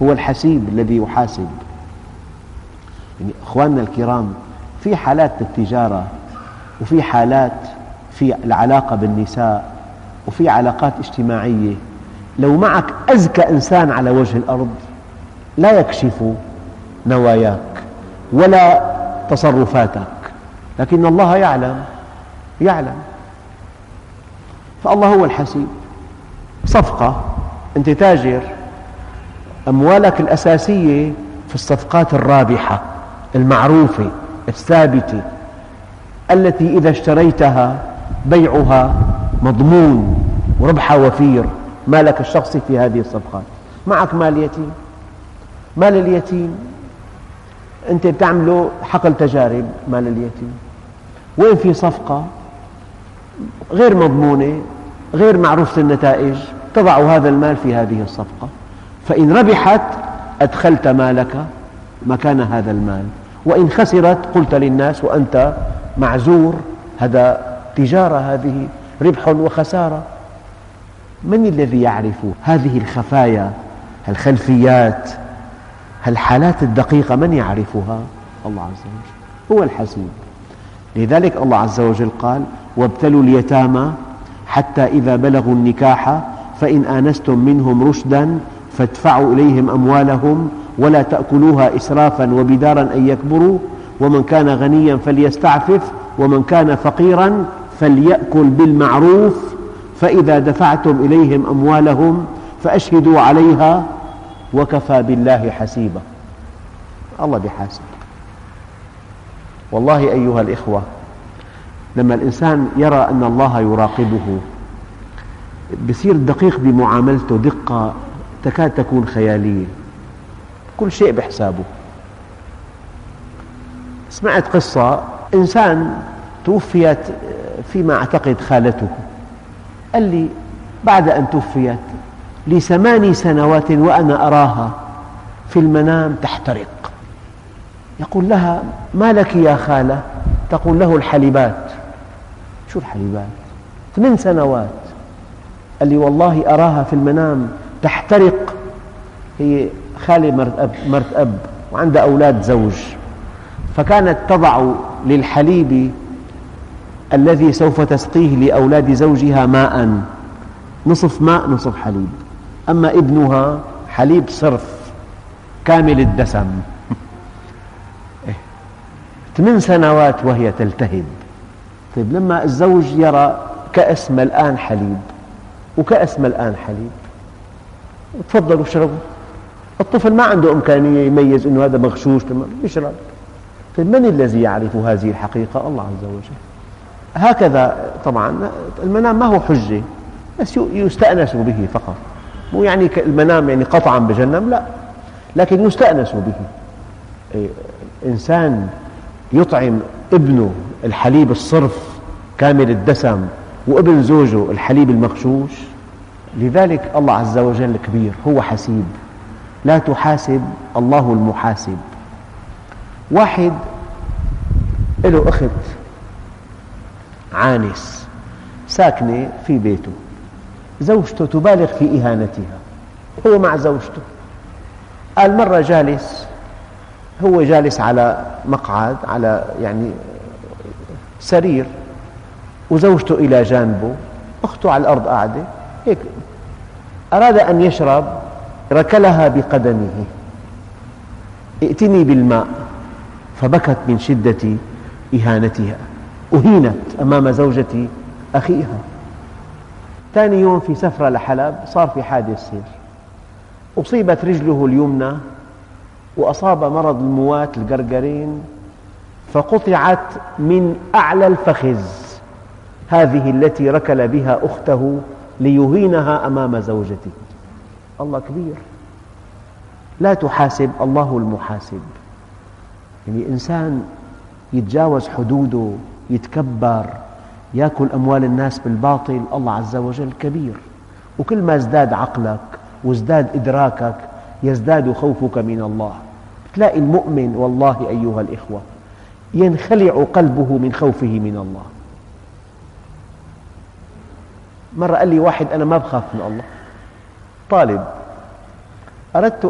هو الحسيب الذي يحاسب. يعني أخواننا الكرام، في حالات للتجارة، وفي حالات في العلاقة بالنساء، وفي علاقات اجتماعية، لو معك أذكى إنسان على وجه الأرض لا يكشف نواياك ولا تصرفاتك، لكن الله يعلم. فالله هو الحسيب. صفقة، أنت تاجر، أموالك الأساسية في الصفقات الرابحة المعروفة الثابتة التي إذا اشتريتها بيعها مضمون وربحها وفير، مالك الشخصي في هذه الصفقات. معك مال يتيم، مال اليتيم أنت بتعمله حقل تجارب، مال اليتيم وين في صفقة غير مضمونة غير معروفة النتائج، تضع هذا المال في هذه الصفقة، فإن ربحت أدخلت مالك مكان هذا المال، وإن خسرت قلت للناس وأنت معذور، هذا تجارة، هذه ربح وخسارة. من الذي يعرف هذه الخفايا، الخلفيات، الحالات الدقيقة؟ من يعرفها؟ الله عز وجل هو الحسيب. لذلك الله عز وجل قال: وابتلوا اليتامى حتى إذا بلغوا النكاح فإن آنستم منهم رشدا فادفعوا إليهم أموالهم ولا تأكلوها إسرافا وبدارا أن يكبروا ومن كان غنيا فليستعفف ومن كان فقيرا فليأكل بالمعروف فإذا دفعتم إليهم أموالهم فأشهدوا عليها وكفى بالله حسيبا. الله بحاسب. والله أيها الإخوة، لما الإنسان يرى أن الله يراقبه بصير دقيق بمعاملته، دقة تكاد تكون خيالية، كل شيء بحسابه. سمعت قصة إنسان توفيت فيما أعتقد خالته، قال لي بعد أن توفيت لي 8 سنوات وأنا أراها في المنام تحترق. يقول لها: ما لك يا خالة؟ تقول له: الحليبات. شو الحليبات؟ 8 سنوات. قال لي: والله أراها في المنام تحترق. هي خالة مرت أب وعندها أولاد زوج، فكانت تضع للحليب الذي سوف تسقيه لأولاد زوجها ماء، نصف ماء نصف حليب، أما ابنها حليب صرف كامل الدسم. 8 سنوات وهي تلتهب. طيب لما الزوج يرى كأس ملآن حليب وكأس ملآن حليب، تفضلوا اشربوا، الطفل ما عنده إمكانية يميز أنه هذا مغشوش يشرب. طيب من الذي يعرف هذه الحقيقة؟ الله عز وجل. هكذا طبعا المنام ما هو حجة، بس يستأنس به فقط، مو يعني المنام يعني قطعا بجنم، لا، لكن يستأنس به. إنسان يطعم ابنه الحليب الصرف كامل الدسم وابن زوجه الحليب المغشوش. لذلك الله عز وجل كبير، هو حسيب، لا تحاسب، الله المحاسب. واحد له أخت عانس ساكنة في بيته، زوجته تبالغ في إهانتها، هو مع زوجته. قال مرة هو جالس على مقعد، على يعني سرير، وزوجته إلى جانبه، أخته على الأرض قاعدة هيك، أراد أن يشرب، ركلها بقدمه: ائتني بالماء. فبكت من شدة إهانتها، أهينت أمام زوجة أخيها. ثاني يوم في سفرة لحلب صار في حادث سير، أصيبت رجله اليمنى وأصاب مرض الموات القرقرين، فقطعت من أعلى الفخذ، هذه التي ركل بها أخته ليهينها أمام زوجته. الله كبير، لا تحاسب، الله المحاسب. يعني إنسان يتجاوز حدوده، يتكبر، يأكل أموال الناس بالباطل، الله عز وجل كبير. وكل ما ازداد عقلك وازداد إدراكك يزداد خوفك من الله. تلاقي المؤمن والله أيها الإخوة ينخلع قلبه من خوفه من الله. مرة قال لي واحد: أنا ما بخاف من الله، طالب، أردت